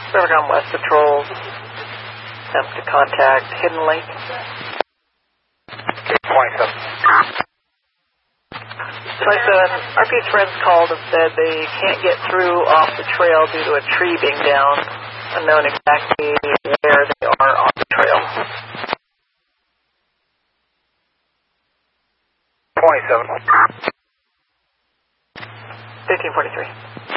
Rivercom West Patrol, attempt to contact Hidden Lake. 27. 27, RP's friends called and said they can't get through off the trail due to a tree being down, unknown exactly where they are on the trail. 27. 1543.